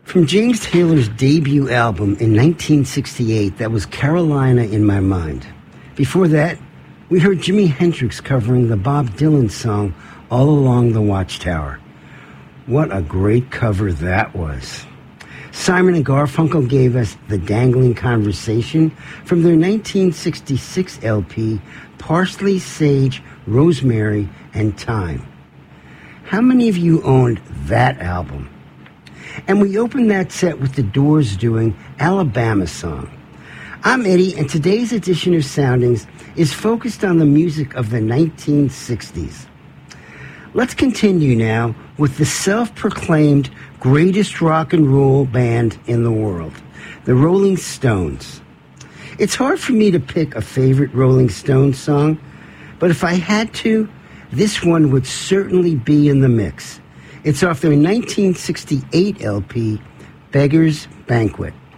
From James Taylor's debut album in 1968, that was Carolina in My Mind. Before that, we heard Jimi Hendrix covering the Bob Dylan song All Along the Watchtower. What a great cover that was. Simon and Garfunkel gave us The Dangling Conversation from their 1966 LP, Parsley, Sage, Rosemary, and Thyme. How many of you owned that album? And we opened that set with the Doors doing Alabama Song. I'm Eddie, and today's edition of Soundings is focused on the music of the 1960s. Let's continue now with the self-proclaimed greatest rock and roll band in the world, the Rolling Stones. It's hard for me to pick a favorite Rolling Stones song, but if I had to, this one would certainly be in the mix. It's off their 1968 LP, Beggar's Banquet.